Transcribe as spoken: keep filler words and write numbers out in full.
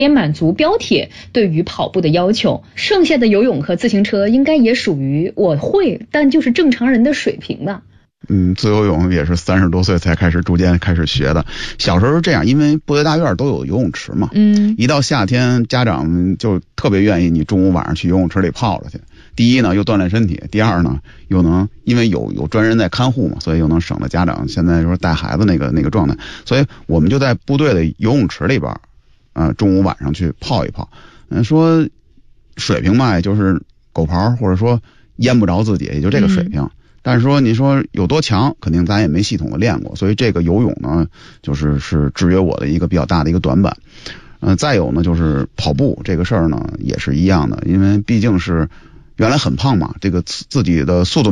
也满足标铁对于跑步的要求，剩下的游泳和自行车应该也属于我会，但就是正常人的水平吧。 嗯，自由泳也是三十多岁才开始逐渐开始学的。小时候是这样，因为部队大院都有游泳池嘛， 嗯， 一到夏天，家长就特别愿意你中午晚上去游泳池里泡着去。第一呢，又锻炼身体；第二呢，又能因为有有专人在看护嘛，所以又能省了家长现在说带孩子那个那个状态。所以我们就在部队的游泳池里边。呃，中午晚上去泡一泡，嗯，说水平嘛，也就是狗刨，或者说淹不着自己，也就这个水平。嗯、但是说你说有多强，肯定咱也没系统的练过，所以这个游泳呢，就是是制约我的一个比较大的一个短板。嗯、呃，再有呢，就是跑步这个事儿呢，也是一样的，因为毕竟是原来很胖嘛，这个自己的速度。